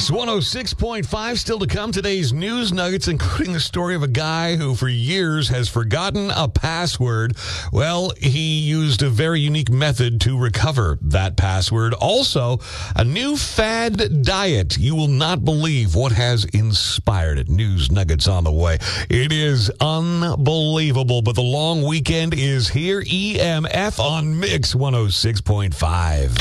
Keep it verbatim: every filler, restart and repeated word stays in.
Mix one oh six point five. Still to come, today's news nuggets, including the story of a guy who for years has forgotten a password. Well, he used a very unique method to recover that password. Also, a new fad diet. You will not believe what has inspired it. News nuggets on the way. It is unbelievable, but the long weekend is here. E M F on Mix one oh six point five.